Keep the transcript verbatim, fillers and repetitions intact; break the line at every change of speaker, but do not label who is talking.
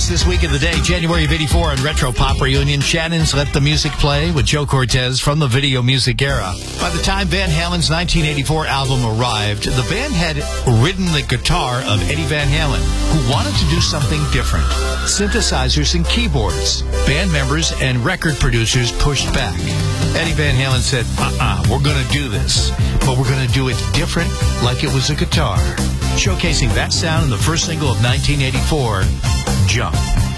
this week of the day, January of eighty-four on Retro Pop Reunion. Shannon's Let the Music Play with Joe Cortez from the video music era. By the time Van Halen's nineteen eighty-four album arrived, the band had ridden the guitar of Eddie Van Halen, who wanted to do something different. Synthesizers and keyboards. Band members and record producers pushed back. Eddie Van Halen said, uh-uh, we're going to do this, but we're going to do it different, like it was a guitar. Showcasing that sound in the first single of nineteen eighty-four, Jump.